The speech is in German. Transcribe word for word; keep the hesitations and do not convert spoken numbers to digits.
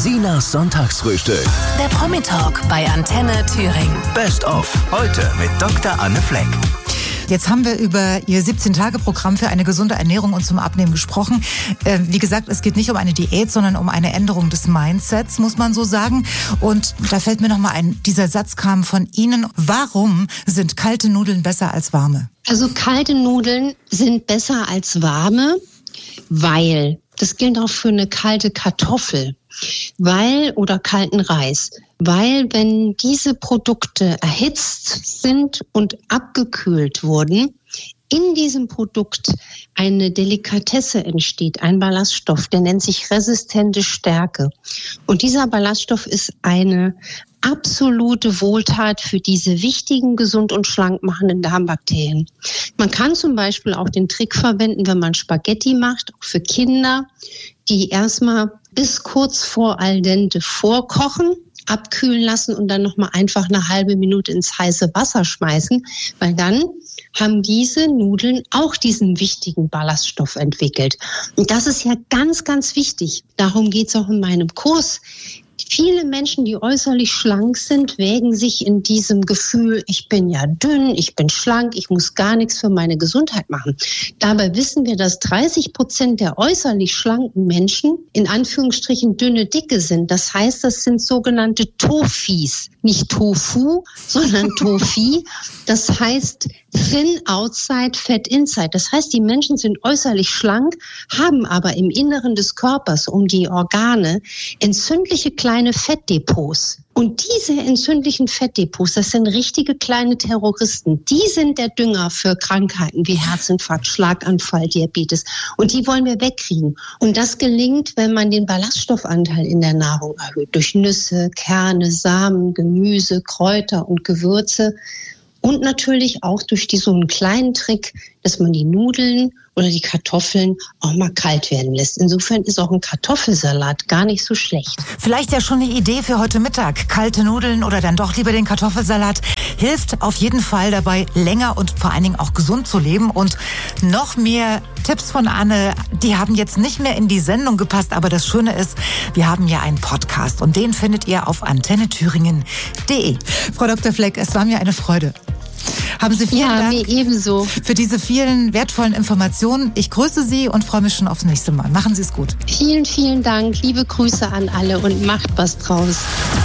Sinas Sonntagsfrühstück. Der Promi-Talk bei Antenne Thüringen. Best of. Heute mit Doktor Anne Fleck. Jetzt haben wir über Ihr siebzehn-Tage-Programm für eine gesunde Ernährung und zum Abnehmen gesprochen. Äh, wie gesagt, es geht nicht um eine Diät, sondern um eine Änderung des Mindsets, muss man so sagen. Und da fällt mir noch mal ein, dieser Satz kam von Ihnen. Warum sind kalte Nudeln besser als warme? Also kalte Nudeln sind besser als warme, weil, das gilt auch für eine kalte Kartoffel, weil, oder kalten Reis, weil wenn diese Produkte erhitzt sind und abgekühlt wurden, in diesem Produkt eine Delikatesse entsteht, ein Ballaststoff, der nennt sich resistente Stärke. Und dieser Ballaststoff ist eine absolute Wohltat für diese wichtigen, gesund und schlank machenden Darmbakterien. Man kann zum Beispiel auch den Trick verwenden, wenn man Spaghetti macht, auch für Kinder, die erstmal bis kurz vor al dente vorkochen, abkühlen lassen und dann nochmal einfach eine halbe Minute ins heiße Wasser schmeißen, weil dann haben diese Nudeln auch diesen wichtigen Ballaststoff entwickelt. Und das ist ja ganz, ganz wichtig. Darum geht's auch in meinem Kurs. Viele Menschen, die äußerlich schlank sind, wägen sich in diesem Gefühl, ich bin ja dünn, ich bin schlank, ich muss gar nichts für meine Gesundheit machen. Dabei wissen wir, dass dreißig Prozent der äußerlich schlanken Menschen in Anführungsstrichen dünne Dicke sind. Das heißt, das sind sogenannte Tofis. Nicht Tofu, sondern Tofi. Das heißt thin outside, fat inside. Das heißt, die Menschen sind äußerlich schlank, haben aber im Inneren des Körpers um die Organe entzündliche kleine Fettdepots. Und diese entzündlichen Fettdepots, das sind richtige kleine Terroristen. Die sind der Dünger für Krankheiten wie Herzinfarkt, Schlaganfall, Diabetes. Und die wollen wir wegkriegen. Und das gelingt, wenn man den Ballaststoffanteil in der Nahrung erhöht. Durch Nüsse, Kerne, Samen, Gemüse, Kräuter und Gewürze. Und natürlich auch durch diesen so einen kleinen Trick, dass man die Nudeln oder die Kartoffeln auch mal kalt werden lässt. Insofern ist auch ein Kartoffelsalat gar nicht so schlecht. Vielleicht ja schon eine Idee für heute Mittag. Kalte Nudeln oder dann doch lieber den Kartoffelsalat. Hilft auf jeden Fall dabei, länger und vor allen Dingen auch gesund zu leben. Und noch mehr Tipps von Anne, die haben jetzt nicht mehr in die Sendung gepasst. Aber das Schöne ist, wir haben ja einen Podcast und den findet ihr auf antenne thüringen punkt de. Frau Doktor Fleck, es war mir eine Freude. Haben Sie vielen ja, Dank mir ebenso. für diese vielen wertvollen Informationen. Ich grüße Sie und freue mich schon aufs nächste Mal. Machen Sie es gut. Vielen, vielen Dank. Liebe Grüße an alle und macht was draus.